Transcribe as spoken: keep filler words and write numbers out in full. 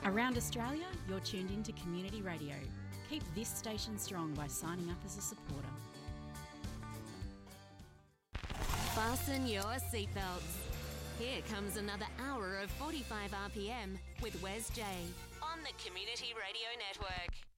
Around Australia, you're tuned into Community Radio. Keep this station strong by signing up as a supporter. Fasten your seatbelts. Here comes another hour of forty-five R P M with Wes J on the Community Radio Network.